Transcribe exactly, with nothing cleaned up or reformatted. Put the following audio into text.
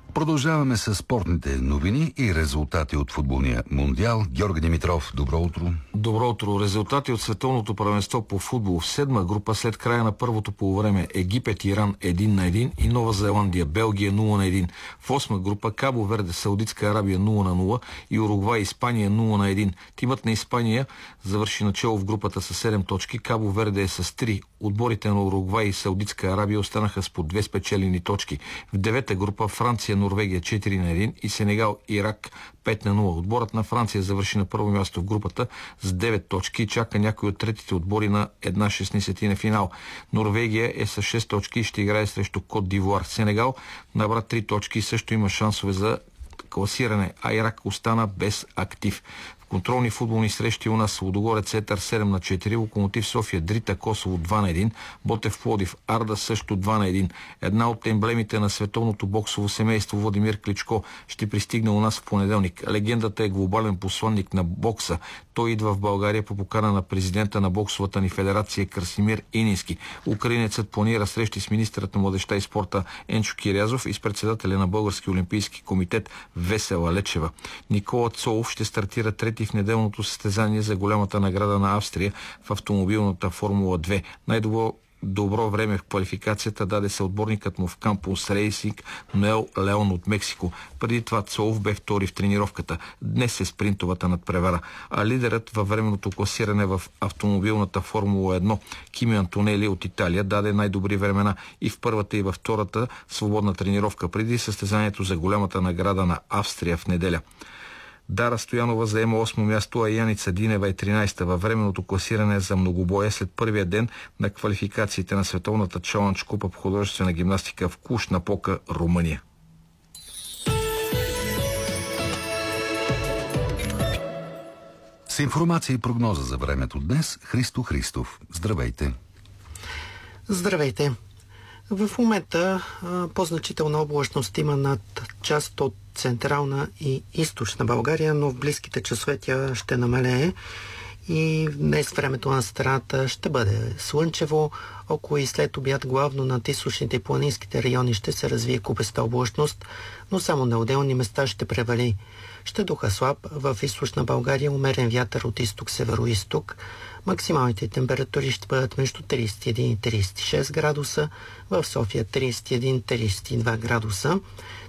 Продължаваме с спортните новини и резултати от футболния Мондиал. Георги Димитров, добро утро. Добро утро. Резултати от световното първенство по футбол в седма група след края на първото полувреме: Египет, Иран един на един и Нова Зеландия, Белгия нула на един. В осма група Кабо Верде, Саудитска Арабия нула на нула и Уругвай, Испания нула на един. Тимът на Испания завърши начало в групата с седем точки, Кабо Верде е с три. Отборите на Уругвай и Саудитска Арабия останаха с по две спечелени точки. В девета група Франция, Норвегия четири на един и Сенегал, Ирак пет на нула. Отборът на Франция завърши на първо място в групата с девет точки и чака някой от третите отбори на една шестнадесетина финал. Норвегия е с шест точки и ще играе срещу Кот д'Ивуар. Сенегал набра три точки и също има шансове за класиране, а Ирак остана без актив. Контролни футболни срещи у нас: Лудогорец Етър седем на четири, Локомотив София Дрита Косово два на един, Ботев Пловдив Арда също два на един. Една от емблемите на световното боксово семейство, Владимир Кличко, ще пристигне у нас в понеделник. Легендата е глобален посланник на бокса. Той идва в България по покана на президента на боксовата ни федерация Красимир Инински. Украинецът планира срещи с министърът на младежта и спорта Енчо Кирязов и с председателя на Български олимпийски комитет Весела Лечева. Никола Цолов ще стартира трети в неделното състезание за голямата награда на Австрия в автомобилната Формула две. Най-добро добро време в квалификацията даде съотборникът му в Кампус Рейсинг Ноел Леон от Мексико. Преди това Цолов бе втори в тренировката. Днес е спринтовата надпревара. А лидерът във временното класиране в автомобилната Формула едно Кими Антонели от Италия даде най-добри времена и в първата и във втората свободна тренировка преди състезанието за голямата награда на Австрия в неделя. Дара Стоянова заема осмо място, а Яница Динева е тринадесета във временното класиране за многобоя след първия ден на квалификациите на Световната Чалъндж купа по художествена гимнастика в Клуж-Напока, Румъния. С информация и прогноза за времето днес Христо Христов. Здравейте! Здравейте! В момента а, по-значителна облачност има над част от централна и източна България, но в близките часове тя ще намалее и днес времето на страната ще бъде слънчево. Около и след обяд главно над източните и планинските райони ще се развие купеста облачност, но само на отделни места ще превали. Ще духа слаб, в източна България умерен вятър от изток-северо-исток. Максималните температури ще бъдат между тридесет и един и тридесет и шест градуса, в София тридесет и един до тридесет и два градуса.